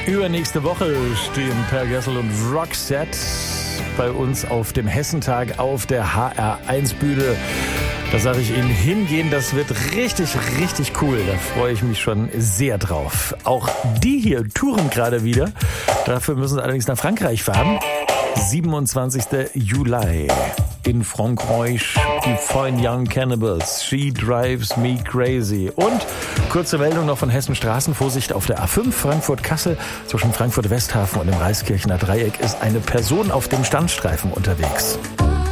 Übernächste Woche stehen Per Gessel und Roxette bei uns auf dem Hessentag auf der HR1-Bühne. Da sage ich Ihnen, hingehen, das wird richtig, richtig cool. Da freue ich mich schon sehr drauf. Auch die hier touren gerade wieder. Dafür müssen sie allerdings nach Frankreich fahren. 27. Juli in Frankreich, die Fine Young Cannibals, She Drives Me Crazy. Und kurze Meldung noch von Hessen Straßen, Vorsicht auf der A5 Frankfurt-Kassel. Zwischen Frankfurt-Westhafen und dem Reiskirchener Dreieck ist eine Person auf dem Standstreifen unterwegs.